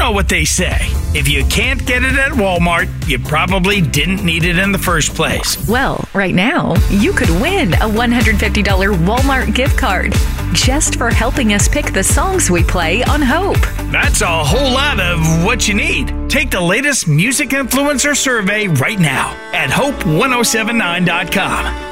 know what they say. If you can't get it at Walmart, you probably didn't need it in the first place. Well, right now, you could win a $150 Walmart gift card just for helping us pick the songs we play on Hope. That's a whole lot of what you need. Take the latest music influencer survey right now at hope1079.com.